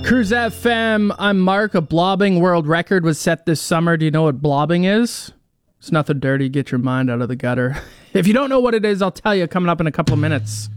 Cruise FM, I'm Mark. A blobbing world record was set this summer. Do you know what blobbing is? It's nothing dirty. Get your mind out of the gutter. If you don't know what it is, I'll tell you coming up in a couple of minutes.